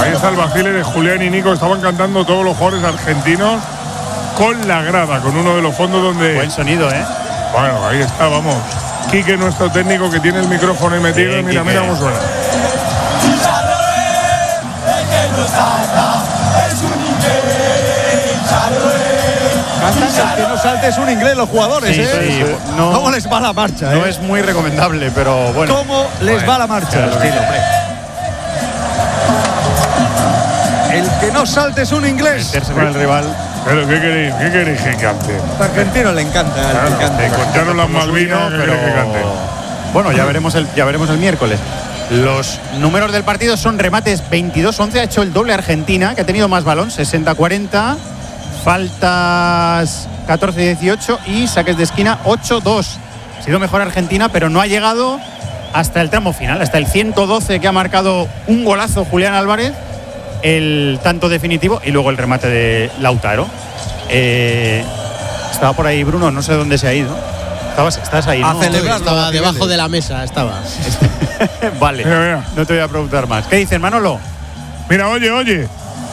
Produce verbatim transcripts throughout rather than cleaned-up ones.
Ahí está el vacile de Julián y Nico. Estaban cantando todos los jugadores argentinos con la grada, con uno de los fondos donde… Buen sonido, ¿eh? Bueno, ahí está, vamos. Quique, nuestro técnico, que tiene el micrófono ahí metido. Bien, mira, Quique. Mira cómo suena. Cantan que no saltes un inglés los jugadores, sí, ¿eh? Sí, no, ¿Cómo les va la marcha? No eh? es muy recomendable, pero bueno. ¿Cómo les bueno, va la marcha? Claro, estilo, el que no salte es un inglés. Meterse con el rival. Pero ¿qué queréis? ¿Qué queréis que cante? A los argentinos le encanta. Claro, le encanta. te contaron las Malvinas, pero que cante. Bueno, ya veremos el ya veremos el miércoles. Los números del partido son remates veintidós once, ha hecho el doble Argentina, que ha tenido más balón, sesenta cuarenta, faltas catorce dieciocho y saques de esquina ocho dos. Ha sido mejor Argentina, pero no ha llegado hasta el tramo final, hasta el ciento doce, que ha marcado un golazo Julián Álvarez, el tanto definitivo, y luego el remate de Lautaro. Eh, estaba por ahí Bruno, no sé dónde se ha ido. Estabas, estás ahí, ¿no? A celebrar, estaba debajo de la mesa, estaba. Vale, mira, mira. No te voy a preguntar más. ¿Qué dices, Manolo? Mira, oye, oye.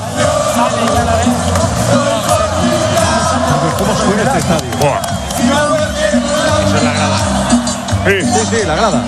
¿Cómo suena este estadio? Buah. Eso es la grada. Sí. Sí, sí, la grada.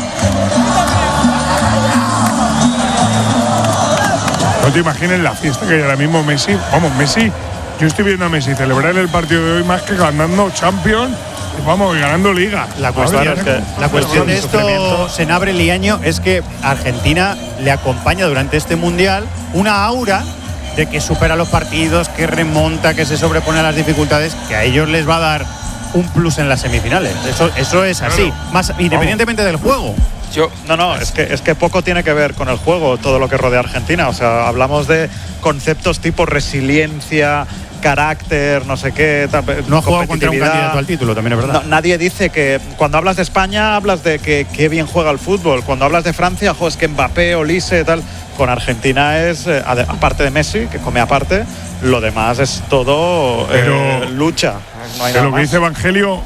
No te imagines la fiesta que hay ahora mismo Messi. Vamos, Messi. Yo estoy viendo a Messi celebrar el partido de hoy más que ganando Champions. Vamos, ganando Liga. La cuestión, es que, la cuestión de esto, Senabre Liaño, es que Argentina le acompaña durante este Mundial una aura de que supera los partidos, que remonta, que se sobrepone a las dificultades, que a ellos les va a dar un plus en las semifinales. Eso, eso es así, claro. Más independientemente Vamos. del juego. Yo, no, no, es que, es que poco tiene que ver con el juego, todo lo que rodea a Argentina. O sea, hablamos de conceptos tipo resiliencia, carácter, no sé qué. No ha jugado contra un candidato al título, también es verdad. No, nadie dice que cuando hablas de España hablas de que, que bien juega el fútbol. Cuando hablas de Francia, jo, es que Mbappé, Olise, tal. Con Argentina es, eh, aparte de Messi, que come aparte, lo demás es todo Pero, eh, lucha. No hay de nada lo que más. dice Evangelio,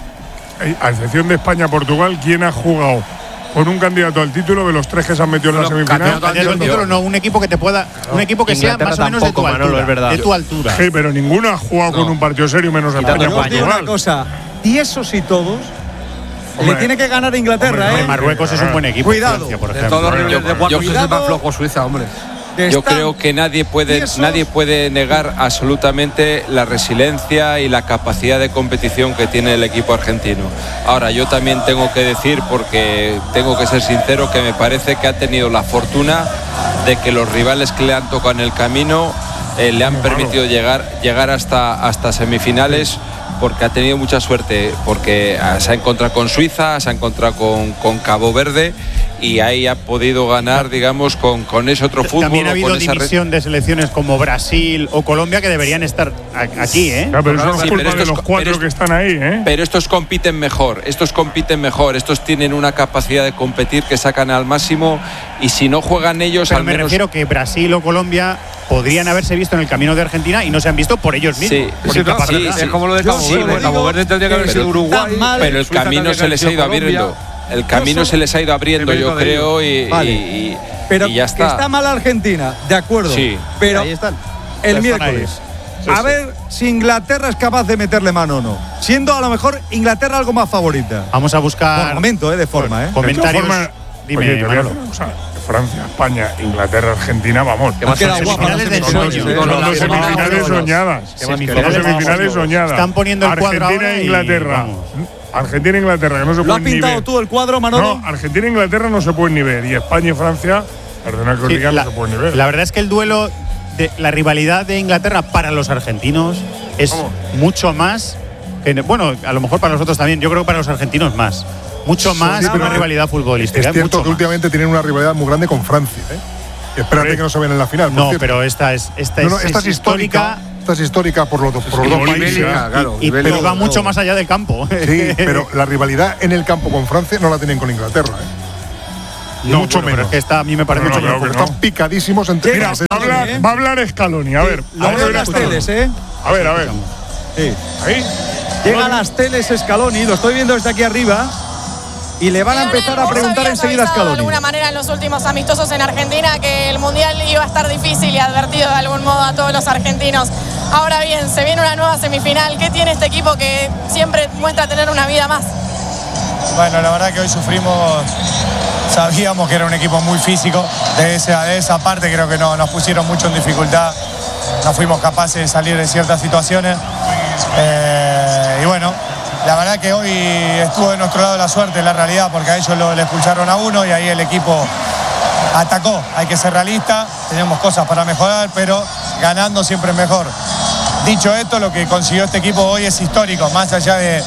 a excepción de España-Portugal, ¿quién ha jugado con un candidato al título de los tres que se han metido en la semifinal? Candidato al título, no, un equipo que te pueda, claro. un equipo que Inglaterra sea más o menos de tu Manolo, altura, es verdad. de tu altura. Sí, pero ninguno ha jugado No. con un partido serio menos Quitando España. Yo os digo una cosa, y esos y todos, Hombre, le tiene que ganar a Inglaterra, hombre, ¿eh? Marruecos es un buen equipo. Cuidado. Francia, por De ejemplo. todos los niveles de cuatro yo- es el más flojo Suiza, hombre. Yo creo que nadie puede, nadie puede negar absolutamente la resiliencia y la capacidad de competición que tiene el equipo argentino. Ahora, yo también tengo que decir, porque tengo que ser sincero, que me parece que ha tenido la fortuna de que los rivales que le han tocado en el camino eh, le han permitido llegar, llegar hasta, hasta semifinales, porque ha tenido mucha suerte, porque se ha encontrado con Suiza, se ha encontrado con, con Cabo Verde, y ahí ha podido ganar, digamos, con, con ese otro fútbol. También ha habido con esa división de selecciones como Brasil o Colombia que deberían estar aquí, ¿eh? Ya, pero eso no es Sí, culpa pero de estos- los cuatro pero que están ahí, ¿eh? Pero estos compiten mejor, estos compiten mejor, estos tienen una capacidad de competir que sacan al máximo, y si no juegan ellos, Pero al me menos… refiero que Brasil o Colombia podrían haberse visto en el camino de Argentina y no se han visto por ellos mismos. Sí, por sí, incapacidad. sí, Es como lo de Cabo Sí, Verde. bueno, Cabo Verde tendría que haber sido Uruguay. Pero el Suiza camino tendría se que les haber ha ido sido Colombia. abriendo. El camino se les ha ido abriendo, yo creo, y, Vale. y- y- Pero y ya que está. está mal Argentina, de acuerdo. Sí. Pero Ahí están. el Están miércoles. ahí. Sí, a sí. ver si Inglaterra es capaz de meterle mano o no. Siendo a lo mejor Inglaterra algo más favorita. Vamos a buscar Por momento, eh, de forma, ¿eh? comentarios. De todas formas, Dime, oye, te voy a Manolo. decir una cosa. Francia, España, Inglaterra, Argentina, vamos. Ha quedado guapa la Semifinales de semifinal. sueño. Sí, Son Con dos las semifinales semifinales soñadas. Semifinales Son semifinales vamos. soñadas. Están poniendo el cuadro Argentina ahora e y Inglaterra. vamos. Argentina e Inglaterra, que no se ¿Lo has pueden ni pintado ver. tú el cuadro, Manolo? No, Argentina e Inglaterra no se pueden ni ver. Y España y Francia, perdona que os Sí, diga, la, no se pueden ni ver. la verdad es que el duelo, de la rivalidad de Inglaterra para los argentinos es ¿Cómo? mucho más. Que, bueno, a lo mejor para nosotros también. Yo creo que para los argentinos más. Mucho más que una rivalidad futbolística. Es cierto mucho que más. últimamente tienen una rivalidad muy grande con Francia, ¿eh? Espérate Sí. que no se ven en la final. por No, cierto. pero esta es, esta No, no, es, esta es histórica. Esta es histórica por los, por los dos Simbólica, países. claro. y, nivel- pero va mucho más allá del campo. Sí, pero la rivalidad en el campo con Francia no la tienen con Inglaterra, ¿eh? no, mucho bueno, pero menos. es que esta a mí me parece No, no, mucho pero mejor. que Pero no. están picadísimos entre Mira, ellos. va a hablar, va a hablar Scaloni. A ver, Lo vamos a veo ver en las Scaloni. teles, ¿eh? A ver, a ver. Sí. Ahí. Llega a las teles Scaloni, lo estoy viendo desde aquí arriba. y le van a empezar a preguntar enseguida a Scaloni. De alguna manera en los últimos amistosos en Argentina que el Mundial iba a estar difícil y advertido de algún modo a todos los argentinos. Ahora bien, se viene una nueva semifinal. ¿Qué tiene este equipo que siempre muestra tener una vida más? Bueno, la verdad que hoy sufrimos, sabíamos que era un equipo muy físico, de esa, de esa parte creo que no, nos pusieron mucho en dificultad, no fuimos capaces de salir de ciertas situaciones eh, y bueno, la verdad que hoy estuvo de nuestro lado la suerte, la realidad, porque a ellos lo, le expulsaron a uno y ahí el equipo atacó. Hay que ser realista, tenemos cosas para mejorar, pero ganando siempre es mejor. Dicho esto, lo que consiguió este equipo hoy es histórico, más allá de,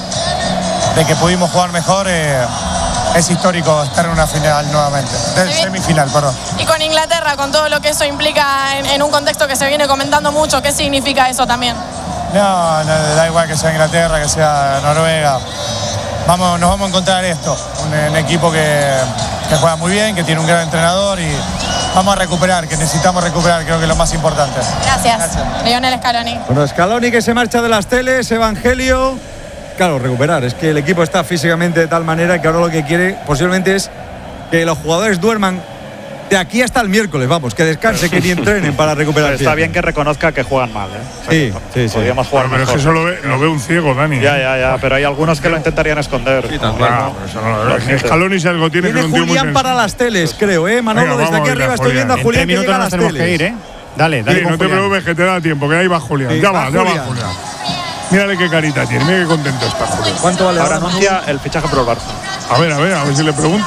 de que pudimos jugar mejor, eh, es histórico estar en una final nuevamente, de semifinal, perdón. Y con Inglaterra, con todo lo que eso implica en, en un contexto que se viene comentando mucho, ¿qué significa eso también? No, no, da igual que sea Inglaterra, que sea Noruega. Vamos, nos vamos a encontrar esto, un, un equipo que, que juega muy bien, que tiene un gran entrenador y vamos a recuperar, que necesitamos recuperar, creo que es lo más importante. Gracias, Gracias. Lionel Scaloni. Bueno, Scaloni que se marcha de las teles, Evangelio. Claro, recuperar, es que el equipo está físicamente de tal manera que ahora lo que quiere posiblemente es que los jugadores duerman de aquí hasta el miércoles, vamos, que descanse, que ni entrenen para recuperar. Está bien que reconozca que juegan mal, ¿eh? O sea, sí, sí, sí. Podríamos jugar pero mejor. es que eso lo ve, lo ve un ciego, Dani. Ya, ya, ya, pero hay algunos que lo intentarían esconder. Sí, también. Claro, pero eso no lo ve. Scaloni si algo tiene que Viene un tío muy Julián para las teles, creo, ¿eh? Manolo, Venga, desde aquí arriba estoy viendo a Julián. En tres minutos nos tenemos que ir, ¿eh? Dale, dale. Sí, no te preocupes que te da tiempo, que ahí va Julián. Sí, ya va va, ya Julián. va Julián. Mírale qué carita tiene, mira qué contento está Julián. ¿Cuánto vale ahora? ahora? Anuncia el fichaje por el Barça. A ver, a ver, a ver si le pregunta.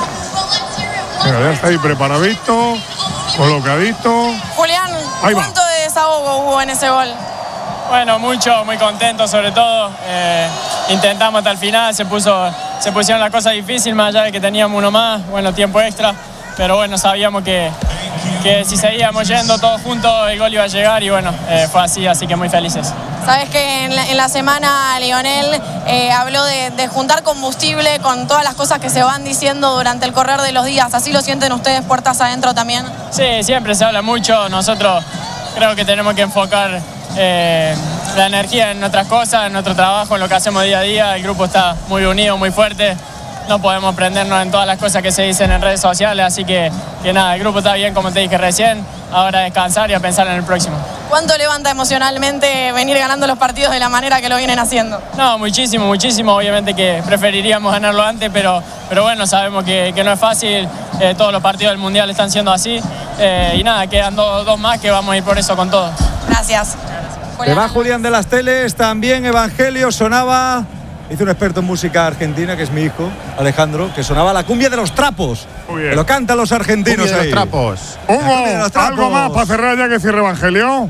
Mira, ya está ahí preparadito, colocadito. Julián, Ahí va. ¿cuánto de desahogo hubo en ese gol? Bueno, mucho, muy contento sobre todo. Eh, intentamos hasta el final, se, puso, se pusieron las cosas difíciles, más allá de que teníamos uno más, bueno, tiempo extra. Pero bueno, sabíamos que, que si seguíamos yendo todos juntos, el gol iba a llegar y bueno, eh, fue así, así que muy felices. Sabes que en la, en la semana Lionel eh, habló de, de juntar combustible con todas las cosas que se van diciendo durante el correr de los días. ¿Así lo sienten ustedes puertas adentro también? Sí, siempre se habla mucho. Nosotros creo que tenemos que enfocar eh, la energía en nuestras cosas, en nuestro trabajo, en lo que hacemos día a día. El grupo está muy unido, muy fuerte. No podemos prendernos en todas las cosas que se dicen en redes sociales, así que, que nada, el grupo está bien, como te dije recién. Ahora a descansar y a pensar en el próximo. ¿Cuánto levanta emocionalmente venir ganando los partidos de la manera que lo vienen haciendo? No, muchísimo, muchísimo. Obviamente que preferiríamos ganarlo antes, pero, pero bueno, sabemos que, que no es fácil. Eh, todos los partidos del Mundial están siendo así. Eh, y nada, quedan dos, dos más que vamos a ir por eso con todo. Gracias. Se va Julián de las teles, también Evangelio sonaba. Hice un experto en música argentina, que es mi hijo, Alejandro, que sonaba la cumbia de los trapos. Muy bien. Que lo cantan los argentinos Cumbia de ahí. los trapos. Hugo, cumbia de los trapos. algo más para cerrar ya que cierre Evangelio.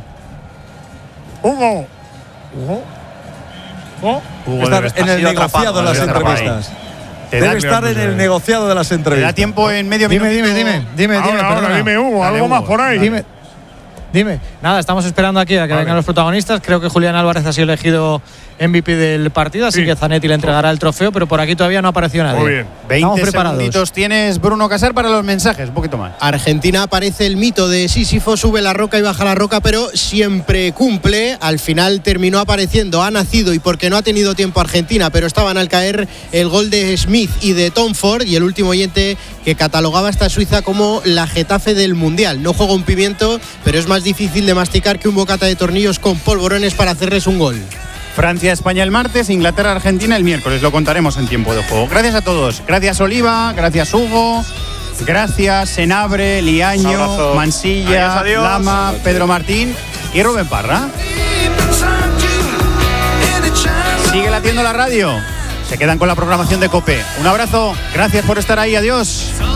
Hugo. Hugo. Hugo. Hugo Estar debe en el sido negociado atrapado, de las debe estar por ahí. entrevistas. Te da, Debe estar en el negociado de las te da entrevistas. tiempo en medio Dime, minuto. dime, dime, dime, Ahora, dime, ahora, perdona. dime Hugo, Dale, algo Hugo. más por ahí. Dime, dime. Nada, estamos esperando aquí a que Vale. vengan los protagonistas. Creo que Julián Álvarez ha sido elegido M V P del partido, así Sí. que Zanetti le entregará el trofeo, pero por aquí todavía no ha aparecido nadie. Muy bien. Estamos veinte preparados. segunditos tienes, Bruno Casar, para los mensajes. Un poquito más. Argentina aparece el mito de Sísifo, sube la roca y baja la roca, pero siempre cumple. Al final terminó apareciendo, ha nacido y porque no ha tenido tiempo Argentina, pero estaban al caer el gol de Smith y de Tom Ford, y el último oyente que catalogaba a esta Suiza como la Getafe del Mundial. No juega un pimiento, pero es más difícil de masticar que un bocata de tornillos con polvorones para hacerles un gol. Francia-España el martes, Inglaterra-Argentina el miércoles. Lo contaremos en tiempo de juego. Gracias a todos. Gracias Oliva, gracias Hugo, gracias Senabre, Liaño, Abrazo. Mansilla, Adiós, adiós. Lama, Pedro Martín y Rubén Parra. Sigue latiendo la radio. Se quedan con la programación de COPE. Un abrazo. Gracias por estar ahí. Adiós.